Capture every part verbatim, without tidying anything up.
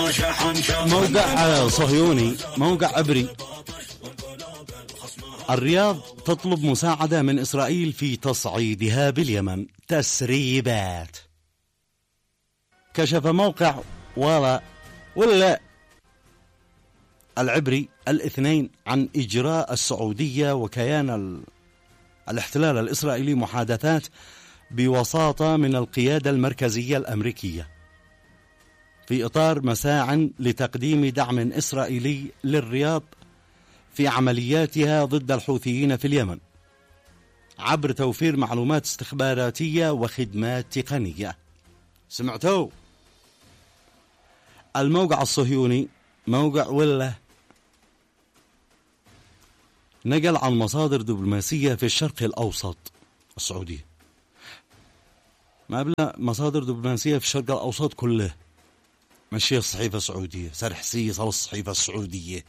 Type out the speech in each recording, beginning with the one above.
موقع صهيوني، موقع عبري. الرياض تطلب مساعدة من إسرائيل في تصعيدها باليمن. تسريبات. كشف موقع ولا ولا العبري الاثنين عن إجراء السعودية وكيان ال... الاحتلال الإسرائيلي محادثات بوساطة من القيادة المركزية الأمريكية في إطار مساع لتقديم دعم إسرائيلي للرياض في عملياتها ضد الحوثيين في اليمن عبر توفير معلومات استخباراتية وخدمات تقنية. سمعتوا؟ الموقع الصهيوني موقع ولا نقل عن مصادر دبلوماسية في الشرق الأوسط السعودية، ما بلا مصادر دبلوماسية في الشرق الأوسط كله، مشي الصحيفة السعودية، سرحسية صار الصحيفة السعودية.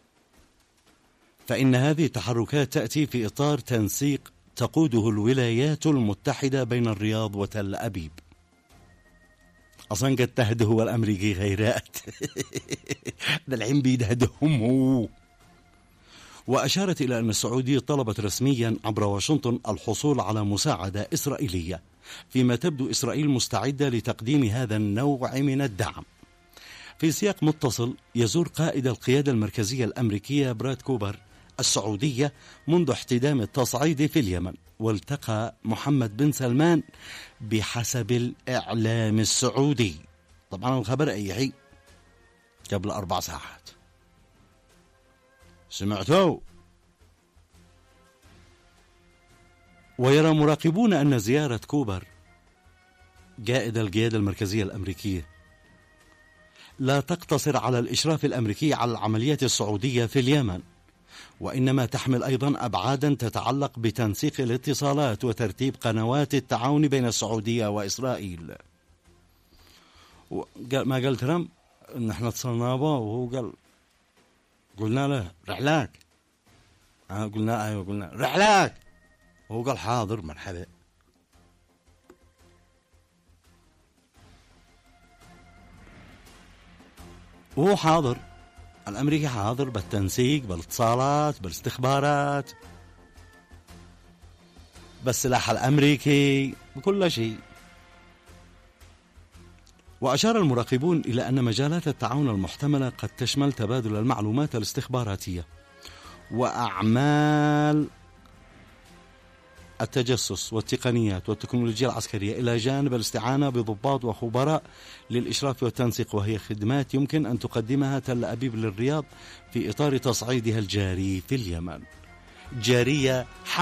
فإن هذه التحركات تأتي في إطار تنسيق تقوده الولايات المتحدة بين الرياض وتل أبيب. أصلا قد تهده الأمريكي غيرات ده العين بيدهدهم هو. وأشارت إلى أن السعودية طلبت رسميا عبر واشنطن الحصول على مساعدة إسرائيلية، فيما تبدو إسرائيل مستعدة لتقديم هذا النوع من الدعم. في سياق متصل، يزور قائد القيادة المركزية الأمريكية براد كوبر السعودية منذ احتدام التصعيد في اليمن، والتقى محمد بن سلمان بحسب الإعلام السعودي. طبعا الخبر أيحي قبل أربع ساعات. سمعتوا؟ ويرى مراقبون أن زيارة كوبر قائد القيادة المركزية الأمريكية لا تقتصر على الإشراف الأمريكي على العمليات السعودية في اليمن، وإنما تحمل أيضا أبعادا تتعلق بتنسيق الاتصالات وترتيب قنوات التعاون بين السعودية وإسرائيل. ما قال ترامب إن احنا اتصلنا به وهو قال قلنا له رحلاك، آه قلنا أيوة قلنا رحلاك، وهو قال حاضر مرحبا. وهو حاضر، الأمريكي حاضر بالتنسيق بالاتصالات بالاستخبارات بالسلاح الأمريكي بكل شيء. وأشار المراقبون إلى أن مجالات التعاون المحتملة قد تشمل تبادل المعلومات الاستخباراتية وأعمال التجسس والتقنيات والتكنولوجيا العسكرية، إلى جانب الاستعانة بضباط وخبراء للإشراف والتنسيق، وهي خدمات يمكن أن تقدمها تل أبيب للرياض في إطار تصعيدها الجاري في اليمن. جارية